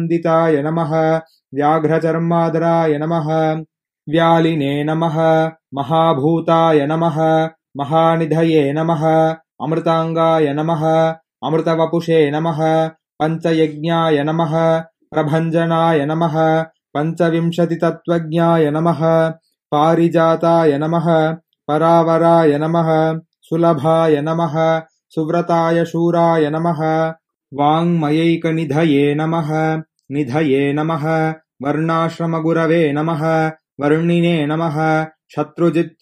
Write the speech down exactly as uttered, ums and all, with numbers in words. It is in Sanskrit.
वन्दिताय नमः व्याघ्रचर्मादराय नमः व्यालिने नमः महाभूताय नमः महानिधये नमः अमृतांगाय नमः अमृतवपुषे नमः पंचयज्ञाय नमः प्रभञ्जनाय नमः पंचविंशतितत्त्वज्ञाय नमः पारिजाताय नमः परावराय नमः सुलभाय नमः सुव्रताय शूराय नमः वाङ्मयैकनिधये नमः निधये नमः वर्णाश्रमगुरवे नमः वर्णिने नमः शत्रुजित्